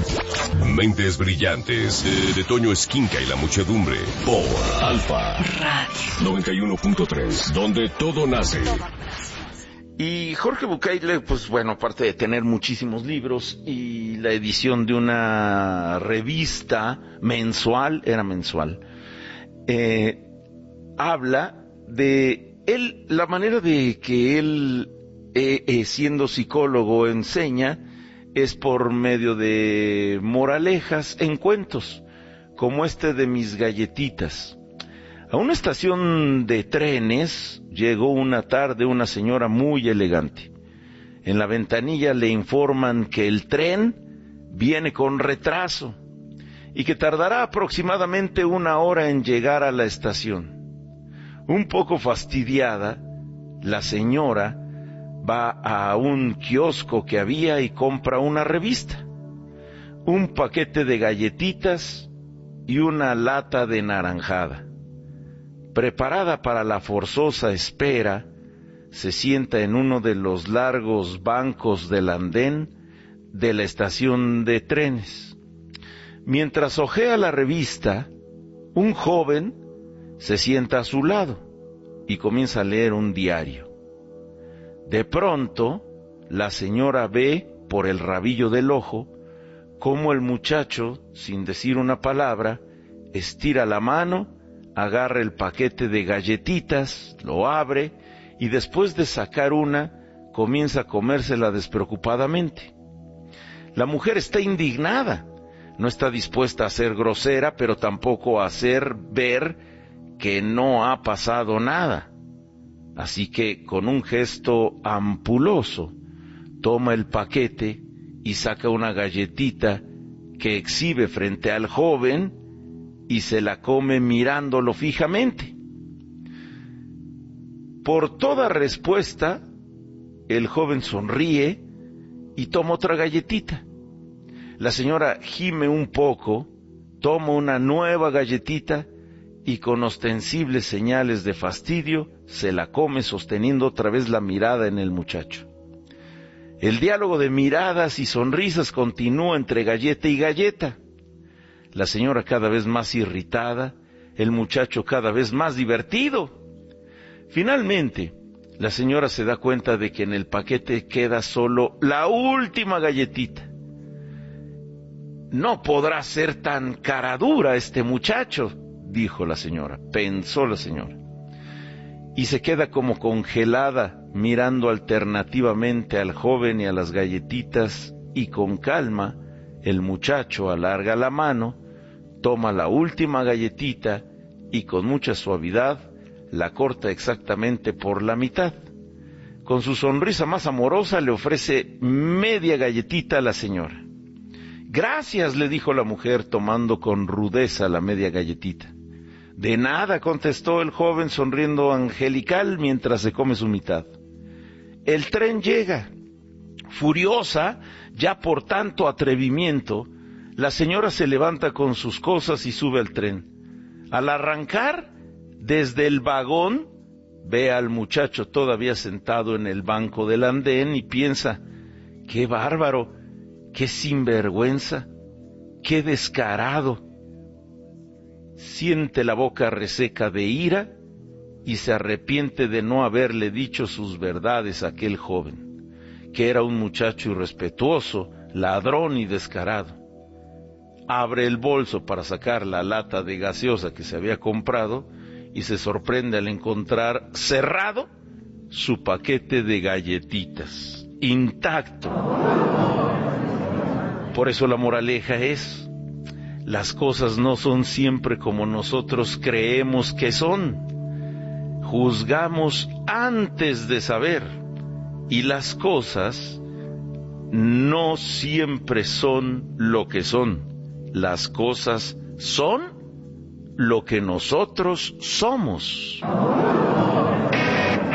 Mentes brillantes de Toño Esquinca y la muchedumbre por Alfa Radio 91.3, donde todo nace. Y Jorge Bucay, pues bueno, aparte de tener muchísimos libros y la edición de una revista mensual, era mensual, habla de él, la manera de que él, siendo psicólogo, enseña, es por medio de moralejas en cuentos, como este de Mis Galletitas. A una estación de trenes llegó una tarde una señora muy elegante. En la ventanilla le informan que el tren viene con retraso y que tardará aproximadamente 1 hora en llegar a la estación. Un poco fastidiada, la señora va a un kiosco que había y compra una revista, un paquete de galletitas y una lata de naranjada. Preparada para la forzosa espera, se sienta en uno de los largos bancos del andén de la estación de trenes. Mientras hojea la revista, un joven se sienta a su lado y comienza a leer un diario. De pronto, la señora ve por el rabillo del ojo cómo el muchacho, sin decir una palabra, estira la mano, agarra el paquete de galletitas, lo abre y después de sacar una, comienza a comérsela despreocupadamente. La mujer está indignada, no está dispuesta a ser grosera, pero tampoco a hacer ver que no ha pasado nada. Así que, con un gesto ampuloso, toma el paquete y saca una galletita que exhibe frente al joven y se la come mirándolo fijamente. Por toda respuesta, el joven sonríe y toma otra galletita. La señora gime un poco, toma una nueva galletita y con ostensibles señales de fastidio se la come sosteniendo otra vez la mirada en el muchacho. El diálogo de miradas y sonrisas continúa entre galleta y galleta. La señora cada vez más irritada, el muchacho cada vez más divertido. Finalmente, la señora se da cuenta de que en el paquete queda solo la última galletita. No podrá ser tan caradura este muchacho, dijo la señora, pensó la señora. Y se queda como congelada, mirando alternativamente al joven y a las galletitas, y con calma, el muchacho alarga la mano, toma la última galletita y con mucha suavidad la corta exactamente por la mitad. Con su sonrisa más amorosa le ofrece media galletita a la señora. Gracias, le dijo la mujer tomando con rudeza la media galletita. De nada, contestó el joven sonriendo angelical mientras se come su mitad. El tren llega. Furiosa, ya por tanto atrevimiento, la señora se levanta con sus cosas y sube al tren. Al arrancar, desde el vagón, ve al muchacho todavía sentado en el banco del andén y piensa, ¡qué bárbaro! ¡Qué sinvergüenza! ¡Qué descarado! Siente la boca reseca de ira y se arrepiente de no haberle dicho sus verdades a aquel joven, que era un muchacho irrespetuoso, ladrón y descarado. Abre el bolso para sacar la lata de gaseosa que se había comprado y se sorprende al encontrar cerrado su paquete de galletitas, intacto. Por eso la moraleja es: las cosas no son siempre como nosotros creemos que son. Juzgamos antes de saber, y las cosas no siempre son lo que son. Las cosas son lo que nosotros somos.